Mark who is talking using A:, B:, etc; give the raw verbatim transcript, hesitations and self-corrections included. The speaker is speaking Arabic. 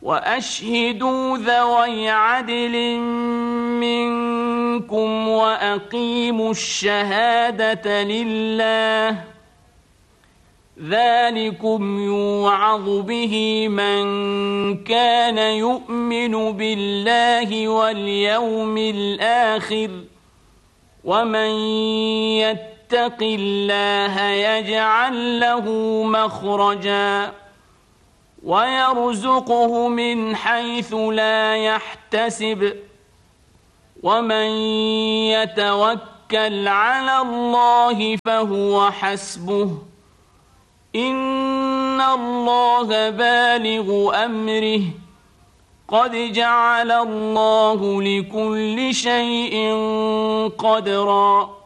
A: وأشهدوا ذوي عدل منكم وأقيموا الشهادة لله ذلكم يوعظ به من كان يؤمن بالله واليوم الآخر ومن يتق الله يجعل له مخرجا ويرزقه من حيث لا يحتسب ومن يتوكل على الله فهو حسبه إن الله بالغ أمره قد جعل الله لكل شيء قدرا